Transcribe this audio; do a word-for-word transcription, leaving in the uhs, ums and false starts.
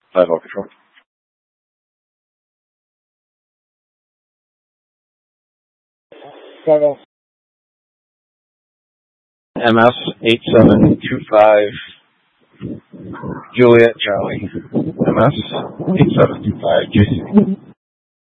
Sidewalk control. Sidewalk. M S eight seven two five Juliet Charlie. M S eight seven two five J C.